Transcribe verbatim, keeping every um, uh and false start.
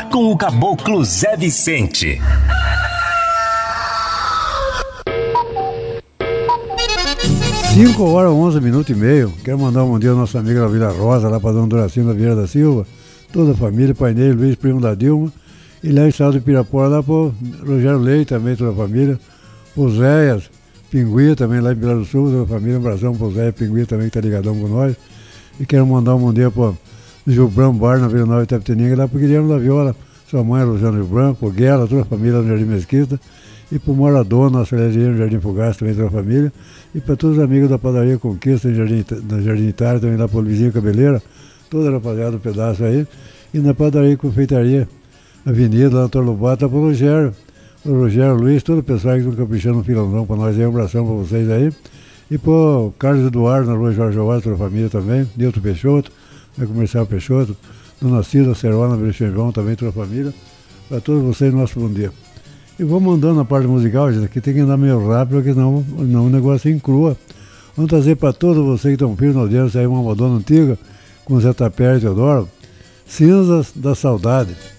com o Caboclo Zé Vicente. cinco horas, onze minutos e meio. Quero mandar um bom dia à nossa amiga da Vila Rosa, lá para Dona Doracina da Vieira da Silva, toda a família, Paineiro, Luiz, primo da Dilma, e lá em Estado de Pirapora, lá para o Rogério Leite também, toda a família, o Zéias, Pinguia também, lá em Vila do Sul, toda a família, um abração para o Zéias Pinguia também, que está ligadão com nós. E quero mandar um bom dia para o Gilbrão Bar, na Vila Nova Itapetininga, lá para o Guilherme da Viola, sua mãe, Luciano Gilbrão, para o Guela, toda a família do Jardim Mesquita, e para o Morador, nossa Celerinha, no Jardim Fugaz, também toda a família, e para todos os amigos da Padaria Conquista, no Jardim, no Jardim Itália, também lá para o Vizinho Cabeleira, toda a rapaziada do pedaço aí, e na Padaria Confeitaria Avenida, lá no Torlobato, para o Rogério, o Rogério Luiz, todo o pessoal que estão caprichando no filãozão para nós aí, um abração para vocês aí, e para o Carlos Eduardo, na Rua Jorge Joás, toda a família também, Nilton Peixoto, na Comercial Peixoto, Dona Cida Cerola, na Brechão João, também toda a família, para todos vocês, nosso bom dia. E vou mandando a parte musical, gente, que tem que andar meio rápido, porque senão, senão o negócio encrua. Vamos trazer para todos vocês que estão firmes na audiência aí uma Madonna antiga, com Zé Tapera e Teodoro, Cinzas da Saudade.